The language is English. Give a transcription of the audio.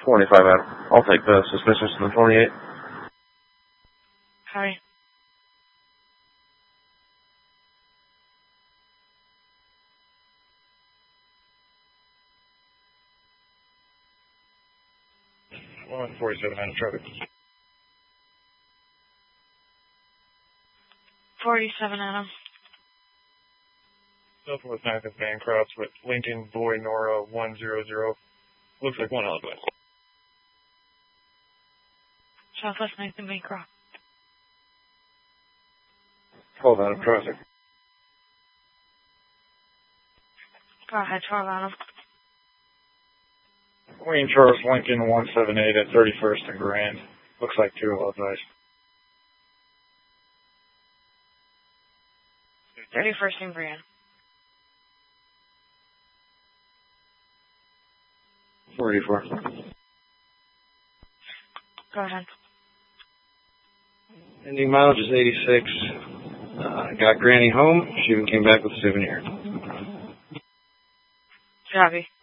25 Adam. I'll take the suspicious in the 28. Hi. Well, 47 Adam traffic. 47 Adam. Southwest 9th and Bancroft with Lincoln Boy Nora 100. Looks like one Holiday. Southwest 9th and Bancroft. 12 Adam traffic. Go ahead, 12 Adam. Wayne Charles Lincoln 178 at 31st and Grand. Looks like two Holidays. 31st and Grand. 44. Go ahead. Ending mileage is 86. Got Granny home. She even came back with a souvenir. Copy.